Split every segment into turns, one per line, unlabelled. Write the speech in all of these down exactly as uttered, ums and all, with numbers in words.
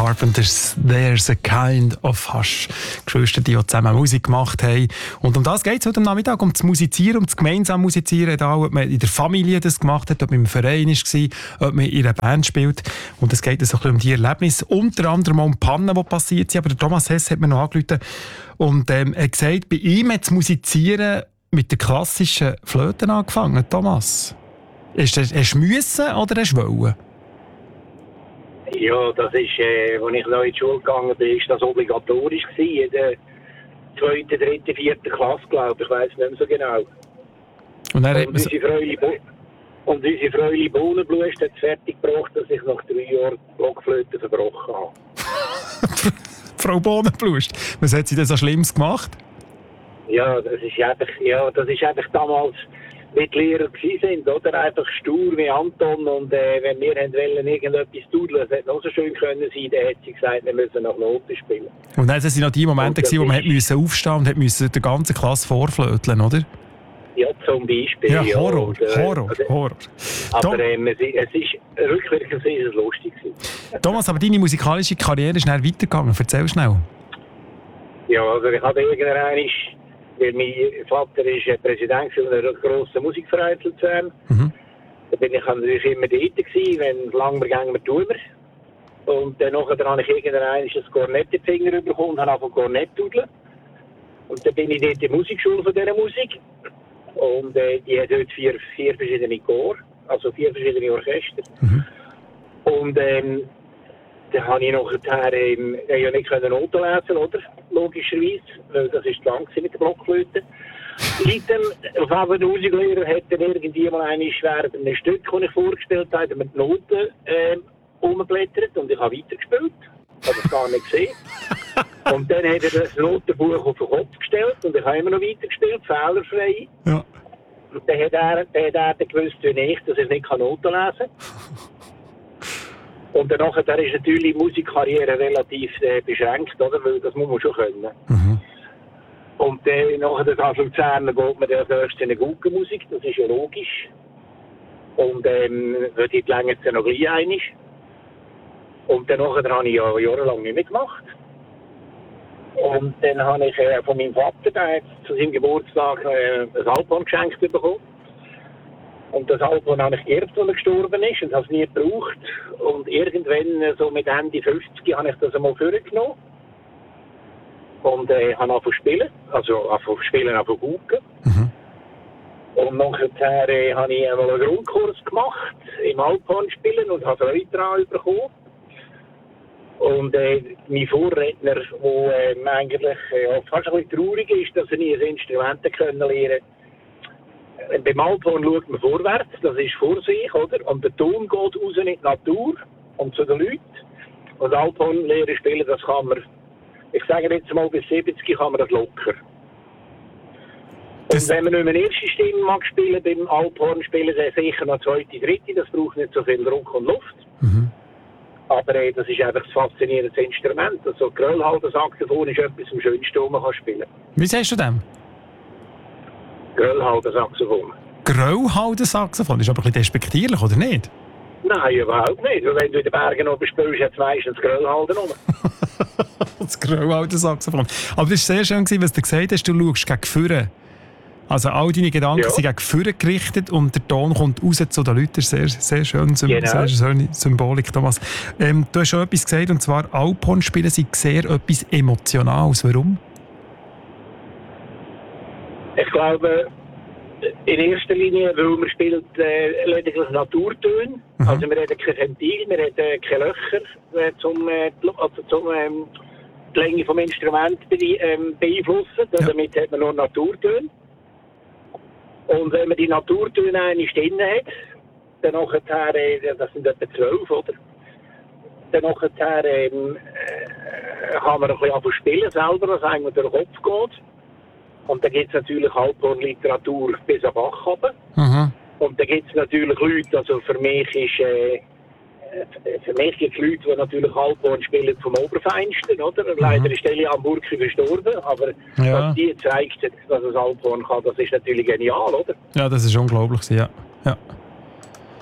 Carpenters, There's a Kind of Hush. Geschwister, die zusammen Musik gemacht haben. Und um das geht es heute am Nachmittag, um das Musizieren, um das gemeinsame Musizieren. Egal, ob man in der Familie das gemacht hat, ob man im Verein war, ob man in einer Band spielt. Und es geht so ein bisschen um die Erlebnisse, unter anderem auch um Pannen, die passiert sind. Aber der Thomas Hess hat mir noch angerufen und ähm, er hat gesagt, bei ihm hat das Musizieren mit der klassischen Flöte angefangen. Thomas, hast du, hast du müssen oder hast du wollen?
Ja, das ist, äh, als ich noch in die Schule gegangen bin, ist das obligatorisch gewesen. In der zweiten, dritten, vierten Klasse, glaube ich, ich weiss nicht mehr so genau.
Und, dann
und, unsere, Fräuli Bo- und unsere Fräuli Bohnenblust hat es fertig gebracht, dass ich nach drei Jahren Blockflöte verbrochen habe.
Frau Bohnenblust, was hat sie denn so Schlimmes gemacht?
Ja, das ist einfach, ja, das ist einfach damals, wie die Lehrer waren, oder? Einfach stur wie Anton. Und äh, wenn wir wollen, irgendetwas dudeln, es hätte noch so schön können sein, dann hat sie gesagt, wir müssen nach Noten spielen. Und
dann waren noch die Momente, gewesen, wo man musste aufstehen und hat müssen der ganzen Klasse vorflöteln, oder?
Ja, zum Beispiel.
Ja, Horror, ja. Horror,
oder,
Horror.
Aber ähm, es, es ist, rückwirkend ist es lustig gewesen.
Thomas, aber deine musikalische Karriere ist schnell weitergegangen. Erzähl schnell.
Ja, also ich habe irgendwann, weil mein Vater ist Präsident einer grossen Musikverein zu Luzern. Mhm. Da bin ich natürlich immer dort gewesen, wenn es lang wir gehen, wir tun wir. Und dann habe ich irgendwann ein Kornett in den Finger bekommen und habe angefangen Kornett zu dudeln. Und dann bin ich dort in der Musikschule von dieser Musik. Und äh, die hat dort vier, vier verschiedene Chor, also vier verschiedene Orchester. Mhm. Und ähm, dann habe ich nachher ähm, ja nicht Noten lesen, oder? Logischerweise, weil das ist zu lang mit der Blockflöte. Seitdem, auf jeden Musiklehrer hat dann irgendwie mal eine während einem Stück, das ich vorgestellt habe, mit Noten ähm, umblättert und ich habe weitergespielt. Ich habe das gar nicht gesehen. Und dann hat er das Notenbuch auf den Kopf gestellt und ich habe immer noch weitergespielt, fehlerfrei. Ja. Und dann hat er, dann hat er dann gewusst, wie ich, dass ich nicht Noten lesen kann. Und danach da ist natürlich die Musikkarriere relativ äh, beschränkt, oder? Weil das muss man schon können. Mhm. Und dann nachher das Luzern geht man dann erst in eine gute Musik, das ist ja logisch. Und ähm, dort längert es ja noch gleich einig. Und dann nachher habe ich ja jahrelang nicht mehr gemacht. Und dann habe ich äh, von meinem Vater, der hat zu seinem Geburtstag äh, ein Alphorn geschenkt bekommen. Und das Alphorn habe ich geerbt, als er gestorben ist, und habe es nie gebraucht. Und irgendwann, so mit Ende fünfzig, habe ich das einmal vorgenommen. Und äh, habe angefangen zu spielen, also angefangen zu spielen, angefangen zu gucken. Mhm. Und nachher äh, habe ich einmal einen Grundkurs gemacht, im Alphorn spielen, und habe Freude daran bekommen. Und äh, mein Vorredner, der äh, eigentlich äh, fast ein bisschen traurig ist, dass er nie ein Instrument können lernen konnte. Beim Alphorn schaut man vorwärts, das ist vor sich, oder? Und der Ton geht raus in die Natur und zu den Leuten. Und Alphorn lernen spielen, das kann man, ich sage jetzt mal, bis siebzig kann man das locker. Und wenn man nicht mehr eine erste Stimme mag spielen, beim Alphorn spielen, dann sicher noch zweite, dritte, das braucht nicht so viel Druck und Luft. Mhm. Aber äh, das ist einfach ein faszinierendes Instrument. Also Gröllhalden-Saxophon ist etwas am schönsten, was man kann spielen kann.
Wie sagst du dem?
Gröllhalden-Saxophon.
Gröllhalden-Saxophon? Das ist aber ein bisschen despektierlich, oder nicht?
Nein, überhaupt nicht. Wenn du in den Bergen oben spielst, hat es meistens Gröllhalden rum.
Das Gröllhalden-Saxophon. Aber das war sehr schön, was du gesagt hast, du schaust gegen vorne. Also all deine Gedanken ja. sind gegen vorne gerichtet und der Ton kommt raus zu den Leuten. Das ist sehr, sehr schön, genau. Sehr schöne Symbolik, Thomas. Ähm, du hast schon etwas gesagt, und zwar Alphorn-Spielen sind sehr etwas Emotionales. Warum?
Ich glaube, in erster Linie, weil man spielt äh, lediglich Naturtöne. Mhm. Also wir haben kein Ventil, wir haben äh, keine Löcher äh, zum, äh, also zum ähm, die Länge des Instruments be ähm, beeinflussen. Ja. Damit hat man nur Naturtöne. Und wenn man die Naturtöne einmal drin hat, dann nachher, äh, das sind etwa zwölf, oder? Dann nachher ähm, äh, kann man ein bisschen anfangen spielen selber, was eigentlich durch den Kopf geht. Und dann gibt es natürlich Alphorn-Literatur bis am Bach runter. Mhm. Und dann gibt es natürlich Leute, also für mich ist, äh, für mich gibt es Leute, die natürlich Alphorn spielen vom Oberfeinsten, oder? Mhm. Leider ist Elian Burki verstorben, aber ja. Was die zeigt, dass es Alphorn kann, das ist natürlich genial, oder?
Ja, das ist unglaublich, ja. ja.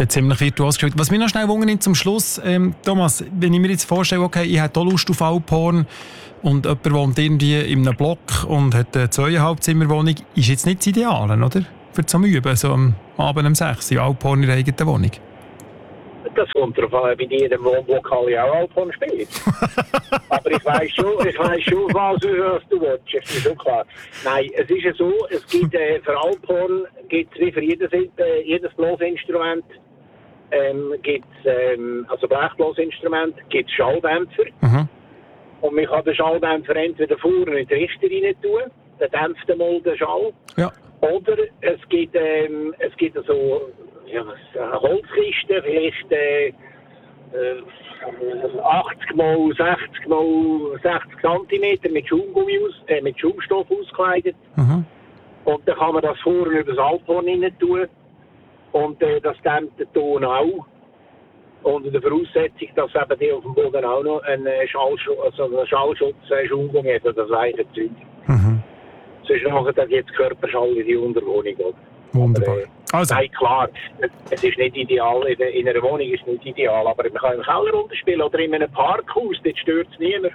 Jetzt ziemlich virtuos gespielt. Was mich noch schnell wundert zum Schluss, ähm, Thomas, wenn ich mir jetzt vorstelle, okay, ich hätte auch Lust auf Alphorn und jemand wohnt irgendwie in einem Block und hat eine zweieinhalb Zimmerwohnung, ist jetzt nicht das Ideale, oder? Für zum Üben, so am Abend um sechs Uhr, Alphorn in der eigenen Wohnung.
Das kommt darauf an, bei jedem Wohnblock kann ich auch Alphorn spielen. Aber ich weiss schon, ich weiss schon, was, was du willst. Das ist schon klar. Nein, es ist ja so, es gibt äh, für Alphorn, gibt's wie für jedes, äh, jedes Blosinstrument, ähm, gibt's, ähm, also Blechblosinstrument, gibt es Schalldämpfer. Mhm. Und man kann den Schalldämpfer entweder vorne in die Richter rein tun, dann dämpft er mal den Schall. Ja. Oder es gibt, ähm, es gibt so, ja, eine Holzkiste, vielleicht äh, äh, achtzig mal sechzig mal sechzig Zentimeter mit Schaumgummi aus, äh, mit Schaumstoff ausgekleidet. Mhm. Und dann kann man das vorne über das Alphorn rein tun. Und äh, das dämmt den Ton auch. Unter der Voraussetzung, dass eben die auf dem Boden auch noch einen Schallschutz, also einen Schallschutz, äh, Schaumgummi hat oder das weiche Zeug. Mhm. Sonst nachher dann jetzt Körperschall in die Unterwohnung. Oder?
Wunderbar.
Aber, äh,
also.
Nein, klar, es ist nicht ideal, in, in einer Wohnung ist es nicht ideal, aber man kann im Keller runterspielen oder in einem Parkhaus, dort stört es niemand.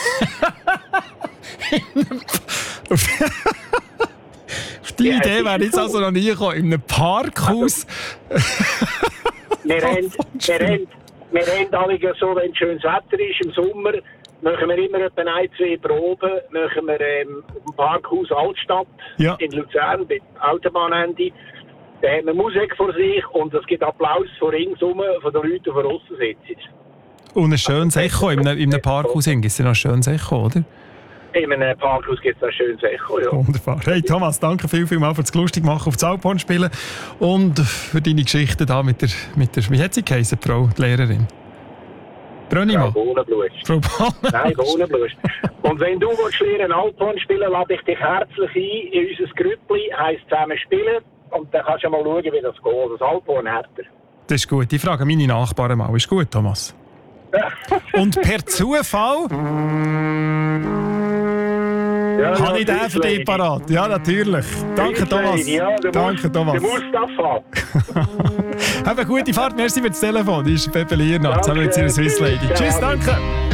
Auf die ja, Idee wäre jetzt also noch nie gekommen, in einem Parkhaus.
Also, wir haben, wir haben, wir haben alle so, wenn es schönes Wetter ist, im Sommer, machen wir immer etwa ein, zwei Proben, machen wir ähm, im Parkhaus Altstadt ja. in Luzern, bei Autobahnende. Da haben wir Musik vor sich und es gibt Applaus von ringsum von den Leuten, die von aussen sitzen.
Und ein schönes Echo in einem, in einem Parkhaus, gibt es ja noch ein schönes Echo, oder?
In einem Parkhaus gibt es ein schönes Echo, ja.
Wunderbar. Hey Thomas, danke viel, viel mal für das lustig machen auf das Alphorn spielen und für deine Geschichte da mit der, mit der wie hat sie geheißen, Frau die Lehrerin? Brönnimann?
Frau Bohnenblust.
Frau Bohnenblust.
Nein, Bohnenblust. Und wenn du willst lernen Alphorn spielen, lade ich dich herzlich ein in unser Grüppli, heisst zusammen spielen und dann kannst du mal schauen, wie das geht. Das Alphorn hat er.
Das ist gut. Ich frage meine Nachbarn mal. Ist gut, Thomas? Und per Zufall ja, habe ich den für dich parat. Ja, natürlich. Danke, Thomas.
Ja,
Danke, Thomas.
Du musst das fahren.
Have eine gute Fahrt. Merci für das Telefon. Das ist Peppe Liernat. Zusammen mit ihrer Swiss Lady. Tschüss, danke.